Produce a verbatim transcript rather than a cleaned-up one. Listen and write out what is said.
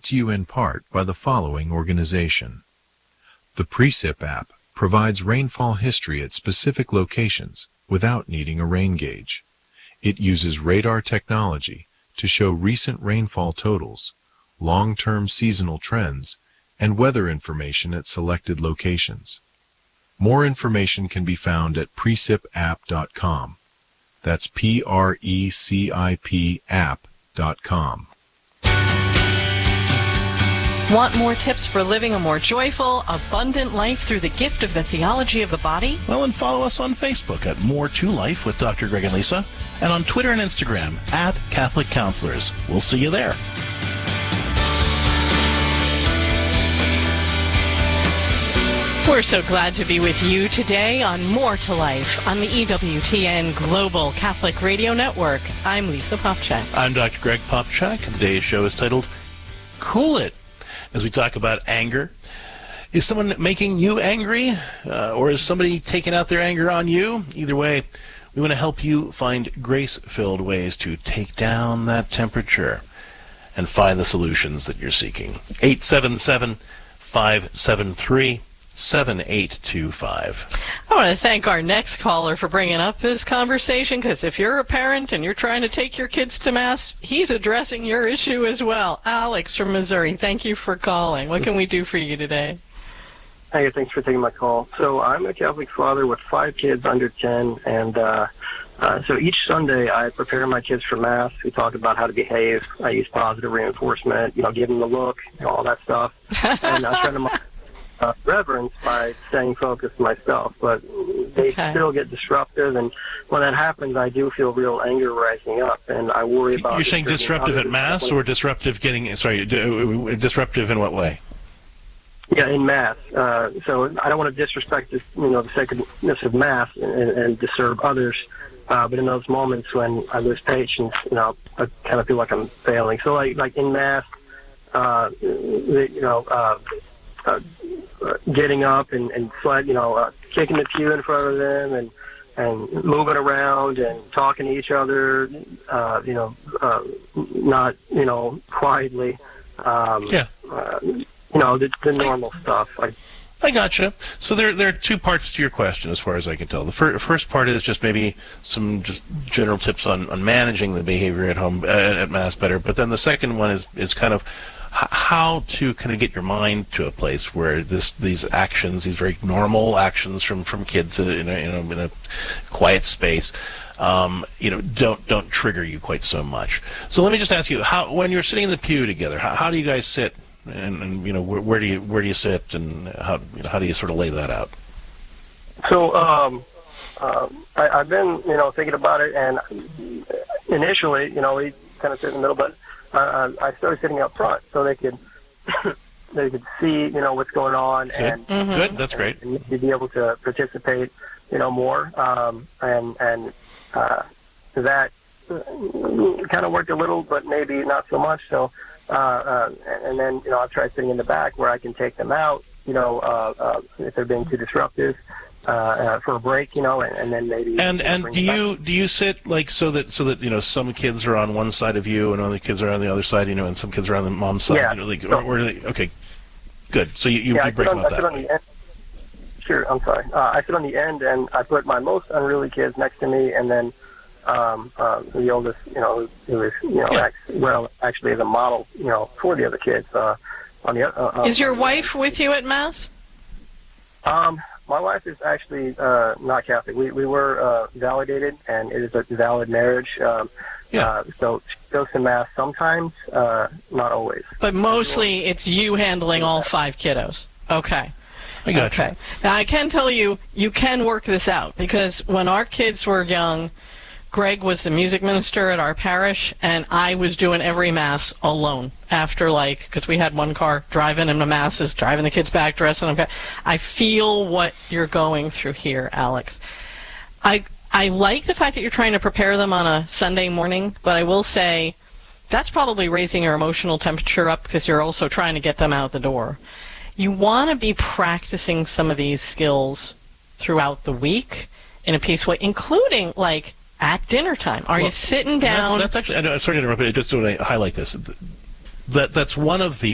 to you in part by the following organization. The Precip app provides rainfall history at specific locations without needing a rain gauge. It uses radar technology to show recent rainfall totals, long-term seasonal trends, and weather information at selected locations. More information can be found at precip app dot com. That's P R E C I P app dot com. Want more tips for living a more joyful, abundant life through the gift of the theology of the body? Well, and follow us on Facebook at More to Life with Doctor Greg and Lisa, and on Twitter and Instagram at Catholic Counselors. We'll see you there. We're so glad to be with you today on More to Life on the E W T N Global Catholic Radio Network. I'm Lisa Popchak. I'm Doctor Greg Popchak, and today's show is titled Cool It, as we talk about anger. Is someone making you angry, uh, or is somebody taking out their anger on you? Either way, we want to help you find grace-filled ways to take down that temperature and find the solutions that you're seeking. eight seven seven, five seven three, seven eight two five. I want to thank our next caller for bringing up this conversation, because if you're a parent and you're trying to take your kids to Mass, he's addressing your issue as well. Alex from Missouri, thank you for calling. What can we do for you today? Hey, thanks for taking my call. So I'm a Catholic father with five kids under ten, and uh, uh, so each Sunday I prepare my kids for Mass. We talk about how to behave. I use positive reinforcement, you know, give them the look, you know, all that stuff. And I try to uh, reverence by staying focused myself, but they okay. still get disruptive, and when that happens, I do feel real anger rising up, and I worry about... You're saying disruptive at Mass, or disruptive getting... Sorry, disruptive in what way? Yeah, in Mass. Uh, so I don't want to disrespect this, you know, the sacredness of Mass and, and disturb others, uh, but in those moments when I lose patience, you know, I kind of feel like I'm failing. So like, like in Mass, uh, you know, uh, uh, getting up and, and slide, you know, uh, kicking the pew in front of them and, and moving around and talking to each other, uh, you know, uh, not, you know, quietly. Um, yeah. Uh, you know, the, the normal I, stuff. I, I gotcha. So there, there are two parts to your question, as far as I can tell. The fir- first part is just maybe some just general tips on, on managing the behavior at home, uh, at Mass better. But then the second one is, is kind of h- how to kind of get your mind to a place where this these actions, these very normal actions from, from kids in a, you know, in a quiet space, um, you know, don't don't trigger you quite so much. So let me just ask you, how when you're sitting in the pew together, how, how do you guys sit? And, and you know, where, where do you where do you sit, and how you know, how do you sort of lay that out? So um, uh, I, I've been you know thinking about it, and initially you know we kind of sit in the middle, but uh, I started sitting up front so they could they could see you know what's going on. Good. and Mm-hmm. Good, that's great. And, and be able to participate you know more, um, and and uh, that kind of worked a little, but maybe not so much. So. Uh, uh, and then, you know, I've tried sitting in the back where I can take them out, you know, uh, uh, if they're being too disruptive, uh, uh, for a break, you know, and, and then maybe. And and do you do you sit like so that so that you know some kids are on one side of you and other kids are on the other side, you know, and some kids are on the mom's side, yeah. you know, like, so, or, or they, okay, good. So you you, yeah, you break on, them up that way. Sure, I'm sorry. Uh, I sit on the end, and I put my most unruly kids next to me, and then. Um, uh, the oldest, you know, who is, you know, yeah. act, well, actually is a model, you know, for the other kids. Uh, on the uh, uh, is your wife with you at Mass? Um, my wife is actually uh, not Catholic. We we were uh, validated, and it is a valid marriage. Um, yeah. Uh, so she goes to Mass sometimes, uh, not always. But mostly, it's you handling all five kiddos. Okay. I got okay. you. Now I can tell you, you can work this out, because when our kids were young. Greg was the music minister at our parish, and I was doing every Mass alone after, like, because we had one car, driving them to Masses, driving the kids back, dressing them. I feel what you're going through here, Alex. I I like the fact that you're trying to prepare them on a Sunday morning, but I will say that's probably raising your emotional temperature up because you're also trying to get them out the door. You want to be practicing some of these skills throughout the week in a peaceful way, including, like, at dinner time. Are well, you sitting down? That's, that's actually, I know, sorry to interrupt, but I just want to highlight this. That, that's one of the